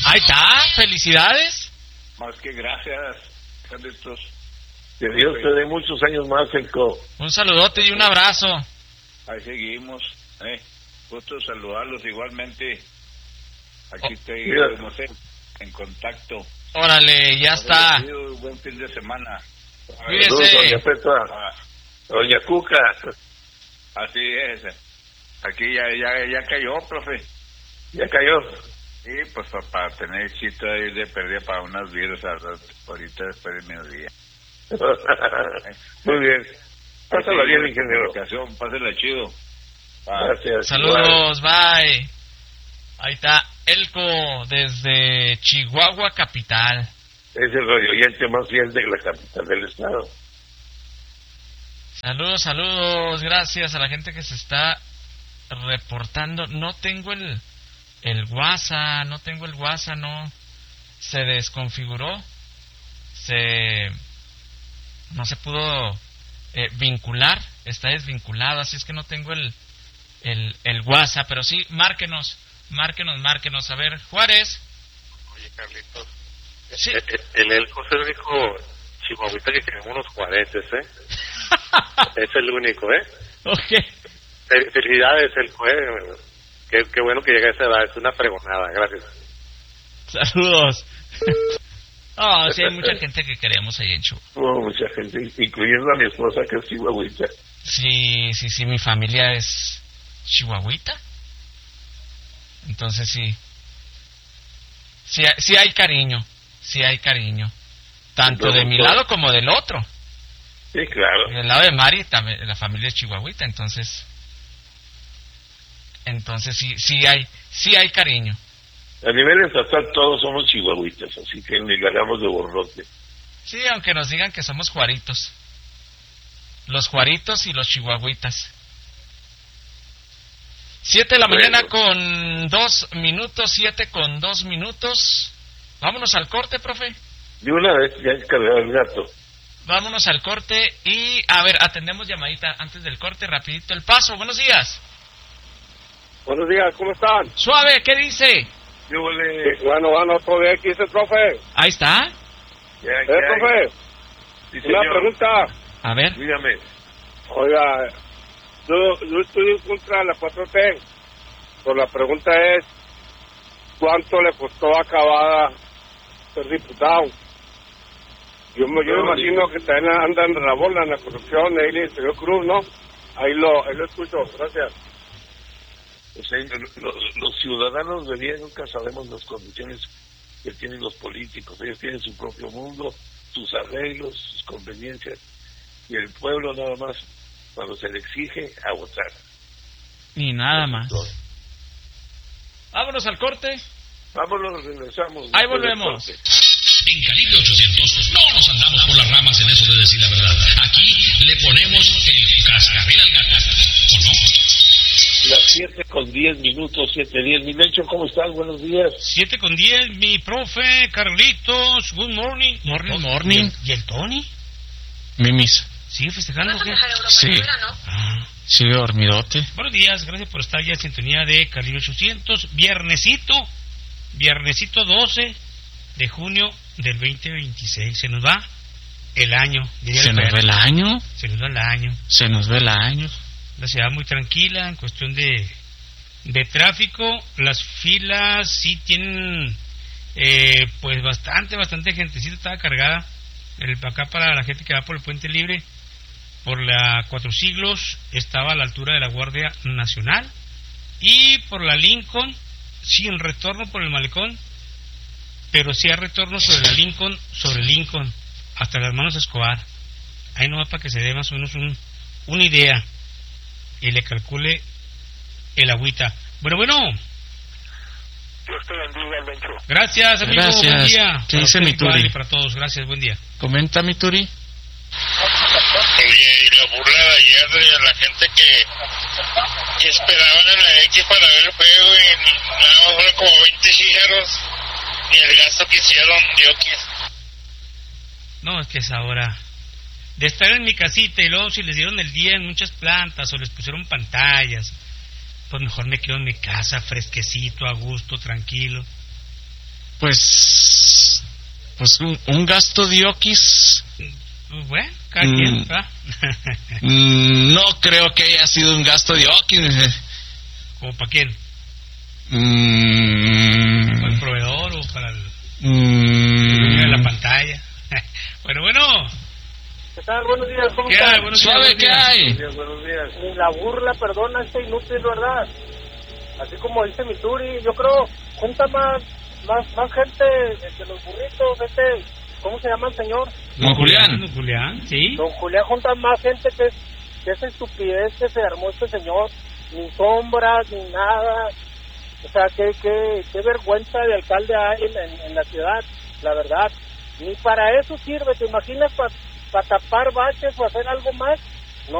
Ahí está, felicidades. Más que gracias, Carlitos. Que Dios te dé muchos años más, Elco. Un saludote y un abrazo. Ahí seguimos, gusto saludarlos igualmente. Aquí estoy, no sé, en contacto. Órale, ya está. Buen fin de semana. Cuídese. Doña Petra, Doña Cuca. Así es. Aquí ya cayó, profe. ¿Ya cayó? Sí, pues para tener chito ahí de pérdida para unas virus ahorita después de mediodía. Muy bien. Pásala bien, ingeniero. Pásala chido. Gracias. Saludos, bye. Ahí está Elco desde Chihuahua capital. Es el radioyente más fiel de la capital del estado. Saludos, gracias a la gente que se está reportando. No tengo el WhatsApp, no se desconfiguró, no se pudo vincular, está desvinculado, así es que no tengo el WhatsApp, pero sí, márquenos. A ver, Juárez. Oye, Carlitos, Sí. el Elco es el único chihuahuita que tenemos unos juaretes, Es el único, Ok. Felicidades, Elco, Qué bueno que llegue a esa edad, es una pregonada, gracias. Saludos. Oh, sí, hay mucha gente que queremos ahí en Chihuahua. Mucha gente, incluyendo a mi esposa que es chihuahuita. Sí, mi familia es chihuahuita. Entonces sí hay cariño. Tanto de mi lado como del otro. Sí, claro. Del lado de Mari, también, la familia es chihuahuita, entonces sí hay cariño. A nivel estatal todos somos chihuahuitas, así que ni le hagamos de borrote. Sí, aunque nos digan que somos juaritos. Los juaritos y los chihuahuitas. 7 de la mañana con 2 minutos, 7:02. Vámonos al corte, profe. De una vez ya descargado el gato. Vámonos al corte y, a ver, atendemos llamadita antes del corte, rapidito el paso. Buenos días. Buenos días, ¿cómo están? Suave, ¿qué dice? Yo le... Bueno, todo bien, aquí dice el profe. Ahí está. Profe, sí, una pregunta. A ver. Dígame. Oiga, yo estoy en contra de la 4T, pero la pregunta es, ¿cuánto le costó a Cavada ser diputado? Yo me imagino que también andan en la bola en la corrupción, ahí el señor Cruz, ¿no? Ahí lo escucho, gracias. Los ciudadanos de bien nunca sabemos las condiciones que tienen los políticos. Ellos tienen su propio mundo, sus arreglos, sus conveniencias, y el pueblo nada más, cuando se le exige, a votar. Ni nada más. Vámonos al corte. Vámonos, regresamos. Ahí volvemos. En Calibre 800 no nos andamos por las ramas en eso de decir la verdad. Aquí le ponemos el cascabel al gato, ¿o no? Las 7:10, 7:10. Mi Mencho, ¿cómo estás? Buenos días. 7:10, mi profe, Carlitos, good morning. Morning. ¿Y el Tony? Mimis. ¿Sigue festejando o qué? Sí. Sigue dormidote. Buenos días, gracias por estar ya en sintonía de Calibre 800. Viernesito 12 de junio del 2026. Se nos va el año. ¿Se nos va el año? Se nos va el año. Se nos va el año. La ciudad muy tranquila en cuestión de tráfico. Las filas sí tienen pues bastante gentecita, estaba cargada acá para la gente que va por el Puente Libre, por la Cuatro Siglos, estaba a la altura de la Guardia Nacional, y por la Lincoln, sí, en retorno por el Malecón, pero sí hay retorno sobre la Lincoln, hasta las Hermanos Escobar. Ahí nomás para que se dé más o menos una idea y le calcule el agüita. Bueno. Dios te bendiga, Bencho. Gracias, amigo. Gracias. Buen día. ¿Qué dice mi Turi? Para todos, gracias, buen día. Comenta, mi Turi. Oye, y la burla de ayer de la gente que esperaban en la X para ver el juego y nada más fueron como 20 cigarros y el gasto que hicieron, Dios quiere. No, es que es ahora de estar en mi casita y luego si les dieron el día en muchas plantas o les pusieron pantallas, pues mejor me quedo en mi casa fresquecito, a gusto, tranquilo. Pues un gasto de oquis. Bueno, cada quien, ¿va? No creo que haya sido un gasto de oquis. ¿Como para quién? ¿Para el proveedor o para el dueño de la pantalla? Bueno. ¿Qué tal? Buenos días, ¿cómo ¿Qué estás? hay? Buenos Suave, días, ¿qué hay? Buenos días. Ni la burla perdona este inútil, ¿verdad? Así como dice mi Turi, yo creo, junta más gente de los burritos, ¿cómo se llama el señor? Don Julián. Don Julián, sí. Don Julián junta más gente que esa estupidez que se armó este señor, ni sombras, ni nada. O sea, qué vergüenza de alcalde hay en la ciudad, la verdad. Ni para eso sirve, ¿te imaginas? Para tapar baches o hacer algo más,